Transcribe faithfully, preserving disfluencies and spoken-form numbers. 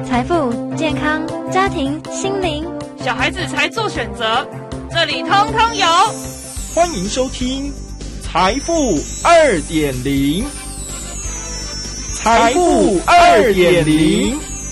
财富、健康、家庭、心灵， 小孩子才做选择，这里通通有。 欢迎收听财富 二点零，财富 二点零。